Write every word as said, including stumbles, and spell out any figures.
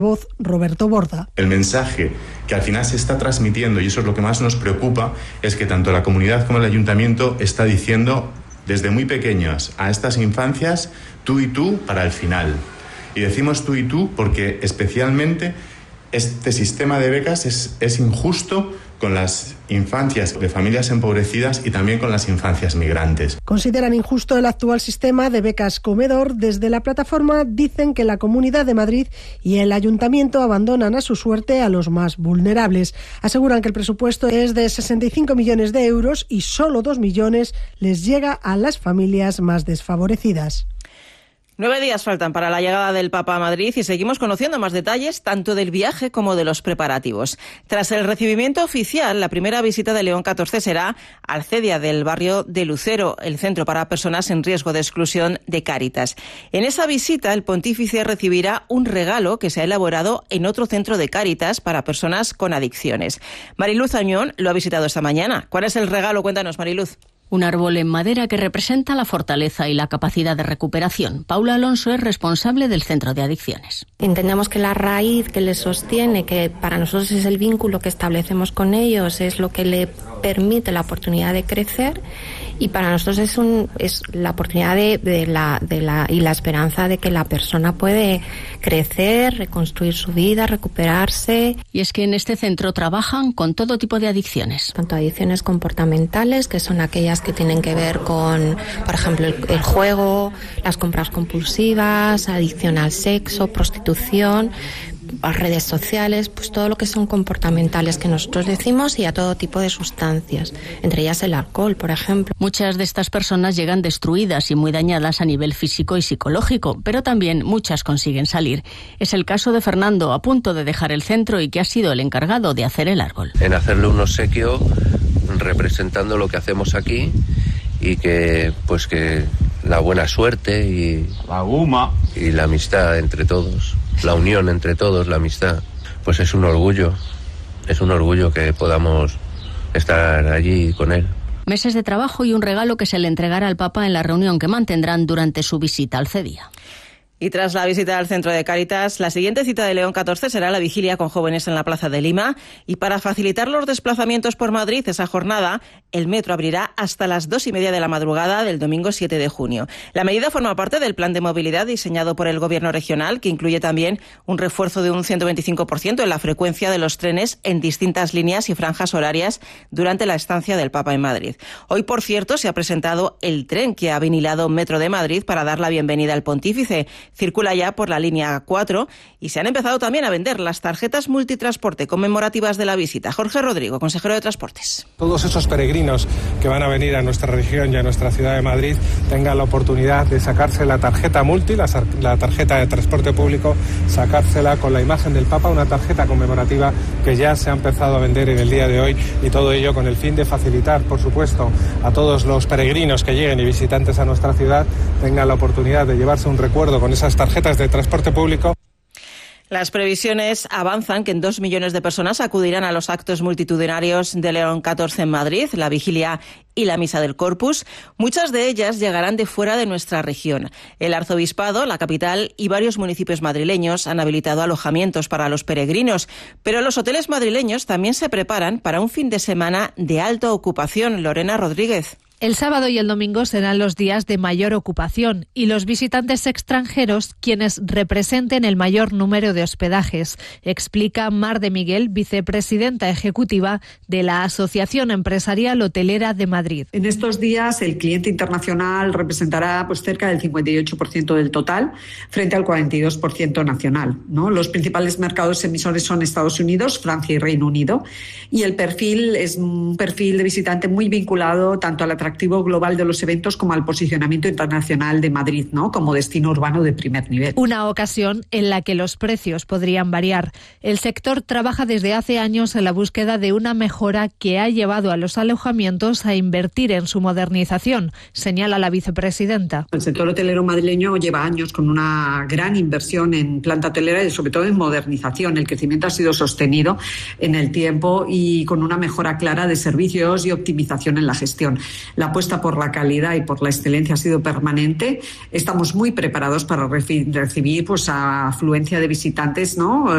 Voz Roberto Borda. El mensaje que al final se está transmitiendo, y eso es lo que más nos preocupa, es que tanto la comunidad como el ayuntamiento está diciendo desde muy pequeños a estas infancias tú y tú para el final. Y decimos tú y tú porque especialmente este sistema de becas es, es injusto con las infancias de familias empobrecidas y también con las infancias migrantes. Consideran injusto el actual sistema de becas comedor. Desde la plataforma dicen que la Comunidad de Madrid y el Ayuntamiento abandonan a su suerte a los más vulnerables. Aseguran que el presupuesto es de sesenta y cinco millones de euros y solo dos millones les llega a las familias más desfavorecidas. Nueve días faltan para la llegada del Papa a Madrid y seguimos conociendo más detalles tanto del viaje como de los preparativos. Tras el recibimiento oficial, la primera visita de León catorce será al CEDIA del barrio de Lucero, el centro para personas en riesgo de exclusión de Cáritas. En esa visita, el pontífice recibirá un regalo que se ha elaborado en otro centro de Cáritas para personas con adicciones. Mariluz Añón lo ha visitado esta mañana. ¿Cuál es el regalo? Cuéntanos, Mariluz. Un árbol en madera que representa la fortaleza y la capacidad de recuperación. Paula Alonso es responsable del Centro de Adicciones. Entendemos que la raíz que les sostiene, que para nosotros es el vínculo que establecemos con ellos, es lo que le permite la oportunidad de crecer, y para nosotros es, un, es la oportunidad de, de la, de la, y la esperanza de que la persona puede crecer, reconstruir su vida, recuperarse. Y es que en este centro trabajan con todo tipo de adicciones. Tanto adicciones comportamentales, que son aquellas que tienen que ver con, por ejemplo, el, el juego, las compras compulsivas, adicción al sexo, prostitución, a redes sociales, pues todo lo que son comportamentales que nosotros decimos, y a todo tipo de sustancias, entre ellas el alcohol, por ejemplo. Muchas de estas personas llegan destruidas y muy dañadas a nivel físico y psicológico, pero también muchas consiguen salir. Es el caso de Fernando, a punto de dejar el centro y que ha sido el encargado de hacer el árbol. En hacerle un obsequio representando lo que hacemos aquí, y que pues que la buena suerte y la guma y la amistad entre todos, la unión entre todos, la amistad, pues es un orgullo, es un orgullo que podamos estar allí con él. Meses de trabajo y un regalo que se le entregará al Papa en la reunión que mantendrán durante su visita al CEDIA. Y tras la visita al centro de Cáritas, la siguiente cita de León catorce será la vigilia con jóvenes en la Plaza de Lima. Y para facilitar los desplazamientos por Madrid esa jornada, el metro abrirá hasta las dos y media de la madrugada del domingo siete de junio. La medida forma parte del plan de movilidad diseñado por el Gobierno regional, que incluye también un refuerzo de un ciento veinticinco por ciento en la frecuencia de los trenes en distintas líneas y franjas horarias durante la estancia del Papa en Madrid. Hoy, por cierto, se ha presentado el tren que ha vinilado Metro de Madrid para dar la bienvenida al pontífice. Circula ya por la línea cuatro y se han empezado también a vender las tarjetas multitransporte conmemorativas de la visita. Jorge Rodrigo, consejero de Transportes. Todos esos peregrinos que van a venir a nuestra región y a nuestra ciudad de Madrid tengan la oportunidad de sacarse la tarjeta multi, la, la tarjeta de transporte público, sacársela con la imagen del Papa, una tarjeta conmemorativa que ya se ha empezado a vender en el día de hoy, y todo ello con el fin de facilitar, por supuesto, a todos los peregrinos que lleguen y visitantes a nuestra ciudad tengan la oportunidad de llevarse un recuerdo con esas tarjetas de transporte público. Las previsiones avanzan que en dos millones de personas acudirán a los actos multitudinarios de León catorce en Madrid, la vigilia y la misa del Corpus. Muchas de ellas llegarán de fuera de nuestra región. El arzobispado, la capital y varios municipios madrileños han habilitado alojamientos para los peregrinos, pero los hoteles madrileños también se preparan para un fin de semana de alta ocupación. Lorena Rodríguez. El sábado y el domingo serán los días de mayor ocupación y los visitantes extranjeros quienes representen el mayor número de hospedajes, explica Mar de Miguel, vicepresidenta ejecutiva de la Asociación Empresarial Hotelera de Madrid. En estos días el cliente internacional representará pues cerca del cincuenta y ocho por ciento del total frente al cuarenta y dos por ciento nacional, ¿no? Los principales mercados emisores son Estados Unidos, Francia y Reino Unido, y el perfil es un perfil de visitante muy vinculado tanto a la atractivo global de los eventos como al posicionamiento internacional de Madrid, ¿no?, como destino urbano de primer nivel. Una ocasión en la que los precios podrían variar. El sector trabaja desde hace años en la búsqueda de una mejora que ha llevado a los alojamientos a invertir en su modernización, señala la vicepresidenta. El sector hotelero madrileño lleva años con una gran inversión en planta hotelera y sobre todo en modernización. El crecimiento ha sido sostenido en el tiempo y con una mejora clara de servicios y optimización en la gestión. La apuesta por la calidad y por la excelencia ha sido permanente. Estamos muy preparados para recibir pues, a afluencia de visitantes, ¿no?,